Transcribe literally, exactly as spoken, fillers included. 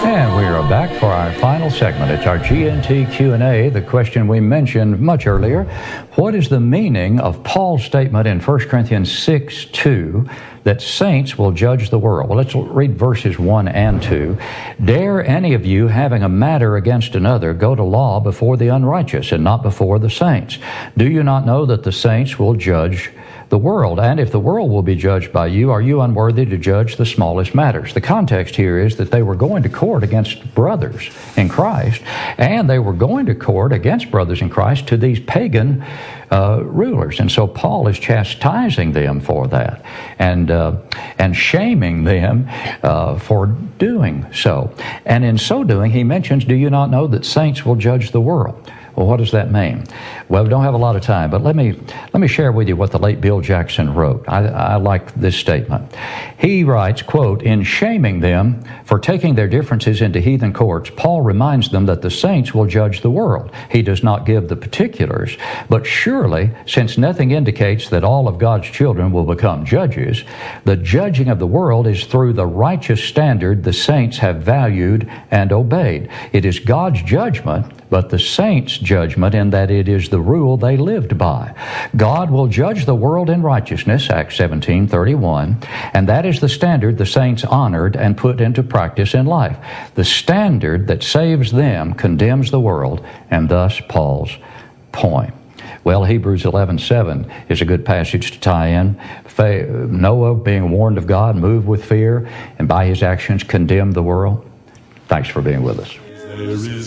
And we are back for our final segment. It's our G N T Q and A. The question we mentioned much earlier: what is the meaning of Paul's statement in First Corinthians six two that saints will judge the world? Well, let's read verses one and two. Dare any of you, having a matter against another, go to law before the unrighteous and not before the saints? Do you not know that the saints will judge the world? And if the world will be judged by you, are you unworthy to judge the smallest matters? The context here is that they were going to court against brothers in Christ, and they were going to court against brothers in Christ to these pagan uh, rulers. And so Paul is chastising them for that and uh, and shaming them uh, for doing so. And in so doing, he mentions, do you not know that saints will judge the world? Well, what does that mean? Well, we don't have a lot of time, but let me let me share with you what the late Bill Jackson wrote. I, I like this statement. He writes, quote, in shaming them for taking their differences into heathen courts, Paul reminds them that the saints will judge the world. He does not give the particulars, but surely, since nothing indicates that all of God's children will become judges, the judging of the world is through the righteous standard the saints have valued and obeyed. It is God's judgment, but the saints' judgment, in that it is the rule they lived by. God will judge the world in righteousness, Acts seventeen thirty-one, and that is the standard the saints honored and put into practice in life. The standard that saves them condemns the world, and thus Paul's point. Well, Hebrews eleven seven is a good passage to tie in. Noah, being warned of God, moved with fear, and by his actions condemned the world. Thanks for being with us.